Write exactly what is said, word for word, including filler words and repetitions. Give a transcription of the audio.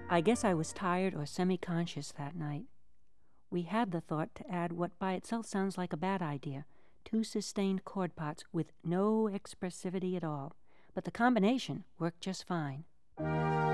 I guess I was tired or semi-conscious that night. We had the thought to add what by itself sounds like a bad idea, two sustained chord parts with no expressivity at all, but the combination worked just fine.